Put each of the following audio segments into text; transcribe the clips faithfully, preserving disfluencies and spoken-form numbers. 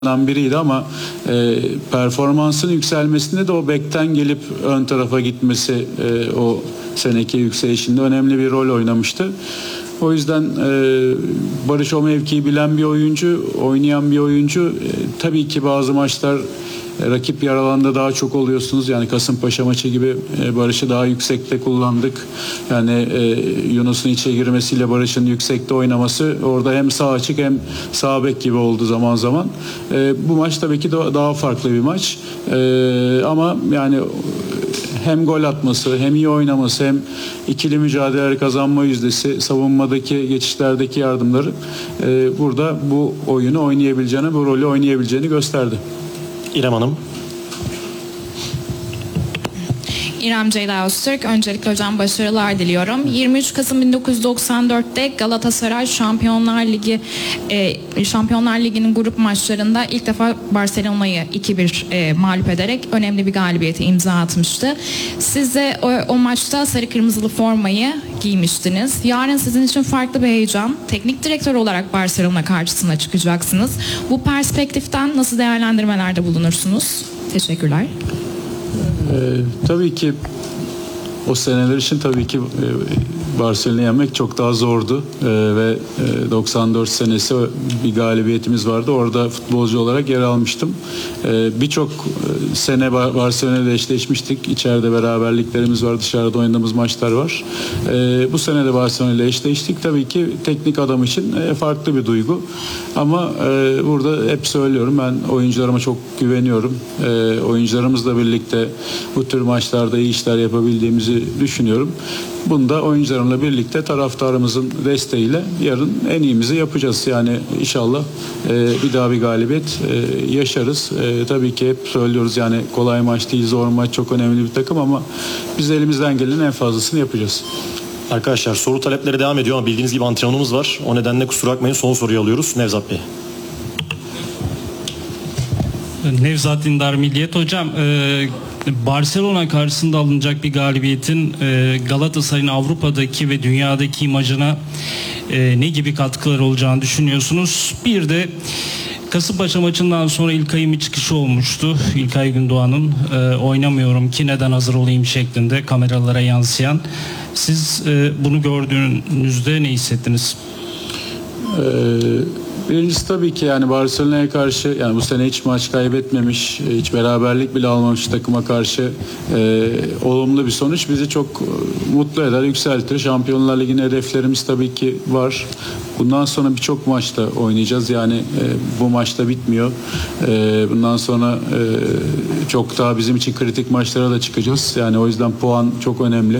biriydi ama e, performansın yükselmesinde de o bekten gelip ön tarafa gitmesi e, o seneki yükselişinde önemli bir rol oynamıştı. O yüzden e, Barış o mevkiyi bilen bir oyuncu, oynayan bir oyuncu. E, tabii ki bazı maçlar e, rakip yer alanda daha çok oluyorsunuz. Yani Kasımpaşa maçı gibi e, Barış'ı daha yüksekte kullandık. Yani e, Yunus'un içe girmesiyle Barış'ın yüksekte oynaması orada hem sağ açık hem sağ bek gibi oldu zaman zaman. E, bu maç tabii ki daha farklı bir maç. E, ama yani hem gol atması, hem iyi oynaması, hem ikili mücadeleleri kazanma yüzdesi, savunmadaki, geçişlerdeki yardımları e, burada bu oyunu oynayabileceğini, bu rolü oynayabileceğini gösterdi. İrem Hanım. İrem Ceyda Öztürk. Öncelikle hocam başarılar diliyorum. yirmi üç Kasım bin dokuz yüz doksan dörtte Galatasaray Şampiyonlar Ligi e, Şampiyonlar Ligi'nin grup maçlarında ilk defa Barcelona'yı iki bir e, mağlup ederek önemli bir galibiyete imza atmıştı. Siz de o, o maçta sarı kırmızılı formayı giymiştiniz. Yarın sizin için farklı bir heyecan. Teknik direktör olarak Barcelona karşısına çıkacaksınız. Bu perspektiften nasıl değerlendirmelerde bulunursunuz? Teşekkürler. Ee, tabii ki o seneler için tabii ki e, Barcelona'yı yenmek çok daha zordu e, ve e, doksan dört senesi bir galibiyetimiz vardı. Orada futbolcu olarak yer almıştım. E, Birçok e, sene Barcelona'yla eşleşmiştik. İçeride beraberliklerimiz var, dışarıda oynadığımız maçlar var. E, bu sene de Barcelona'yla eşleştik. Tabii ki teknik adam için e, farklı bir duygu. Ama e, burada hep söylüyorum, ben oyuncularıma çok güveniyorum. E, oyuncularımızla birlikte bu tür maçlarda iyi işler yapabildiğimizi düşünüyorum. Bunu da oyuncularımla birlikte taraftarımızın desteğiyle yarın en iyimizi yapacağız. Yani inşallah e, bir daha bir galibiyet e, yaşarız. E, tabii ki hep söylüyoruz, yani kolay maç değil, zor maç, çok önemli bir takım ama biz elimizden gelenin en fazlasını yapacağız. Arkadaşlar soru talepleri devam ediyor ama bildiğiniz gibi antrenmanımız var. O nedenle kusura bakmayın, son soruyu alıyoruz. Nevzat Bey. Nevzat Dindar, Milliyet. Hocam, e, Barcelona karşısında alınacak bir galibiyetin e, Galatasaray'ın Avrupa'daki ve dünyadaki imajına e, ne gibi katkıları olacağını düşünüyorsunuz? Bir de Kasımpaşa maçından sonra İlkay'ın bir çıkışı olmuştu. İlkay Gündoğan'ın e, oynamıyorum ki neden hazır olayım şeklinde kameralara yansıyan. Siz e, bunu gördüğünüzde ne hissettiniz? Eee Birincisi tabii ki yani Barcelona'ya karşı, yani bu sene hiç maç kaybetmemiş, hiç beraberlik bile almamış takıma karşı e, olumlu bir sonuç bizi çok e, mutlu eder, yükseltir. Şampiyonlar Ligi'nin hedeflerimiz tabii ki var. Bundan sonra birçok maçta oynayacağız. Yani e, bu maçta bitmiyor. E, bundan sonra e, çok daha bizim için kritik maçlara da çıkacağız. Yani o yüzden puan çok önemli.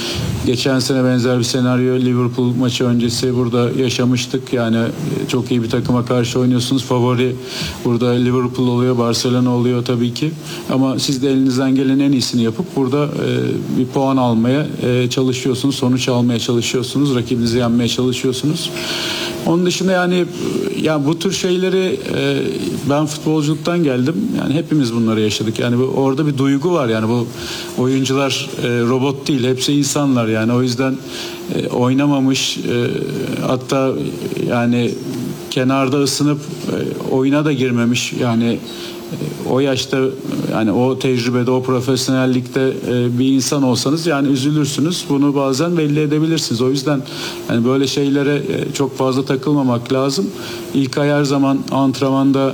Geçen sene benzer bir senaryo Liverpool maçı öncesi burada yaşamıştık. Yani çok iyi bir takıma karşı oynuyorsunuz. Favori burada Liverpool oluyor, Barcelona oluyor tabii ki. Ama siz de elinizden gelen en iyisini yapıp burada e, bir puan almaya e, çalışıyorsunuz. Sonuç almaya çalışıyorsunuz. Rakibinizi yenmeye çalışıyorsunuz. Onun dışında yani ya bu tür şeyleri e, ben futbolculuktan geldim. Yani hepimiz bunları yaşadık. Yani bu, orada bir duygu var. Yani bu oyuncular e, robot değil. Hepsi insanlar yani. O yüzden e, oynamamış e, hatta yani kenarda ısınıp e, oyuna da girmemiş. Yani o yaşta, yani o tecrübede, o profesyonellikte bir insan olsanız yani üzülürsünüz. Bunu bazen belli edebilirsiniz. O yüzden yani böyle şeylere çok fazla takılmamak lazım. İlkay her zaman antrenmanda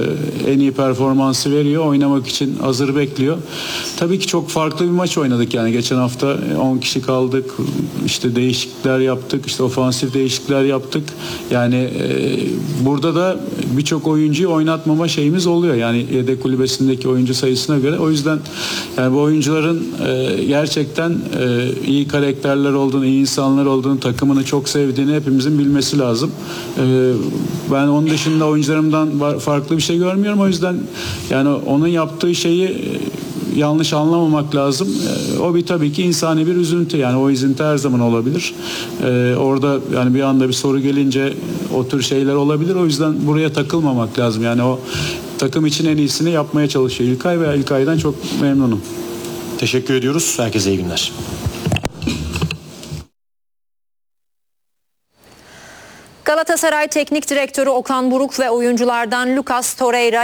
en iyi performansı veriyor. Oynamak için hazır bekliyor. Tabii ki çok farklı bir maç oynadık yani. Geçen hafta on kişi kaldık. İşte değişiklikler yaptık. İşte ofansif değişiklikler yaptık. Yani burada da birçok oyuncuyu oynatmama şeyimiz oluyor. Yani yedek kulübesindeki oyuncu sayısına göre. O yüzden yani bu oyuncuların e, gerçekten e, iyi karakterler olduğunu, iyi insanlar olduğunu, takımını çok sevdiğini hepimizin bilmesi lazım. E, ben onun dışında oyuncularımdan farklı bir şey görmüyorum. O yüzden yani onun yaptığı şeyi e, yanlış anlamamak lazım. E, o bir tabii ki insani bir üzüntü. Yani o üzüntü her zaman olabilir. E, orada yani bir anda bir soru gelince o tür şeyler olabilir. O yüzden buraya takılmamak lazım. Yani o takım için en iyisini yapmaya çalışıyor İlkay ve İlkay'dan çok memnunum. Teşekkür ediyoruz. Herkese iyi günler. Galatasaray Galatasaray Teknik Direktörü Okan Buruk ve oyunculardan Lucas Torreira